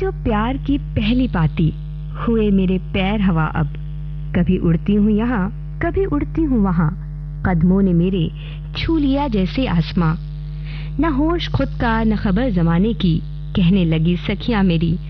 जो प्यार की पहली पाती, हुए मेरे पैर हवा अब। कभी उड़ती हूँ यहाँ, कभी उड़ती हूँ वहाँ, कदमों ने मेरे छू लिया जैसे आसमां। न होश खुद का न खबर जमाने की, कहने लगी सखियां मेरी,